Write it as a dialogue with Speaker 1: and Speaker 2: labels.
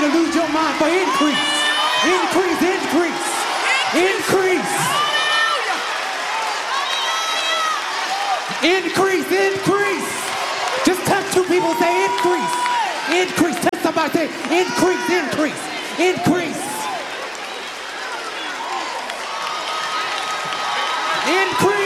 Speaker 1: lose your mind for increase. Increase, increase, increase. Increase, increase. Just touch two people, say increase. Increase. Touch somebody, say increase, increase, increase. Increase.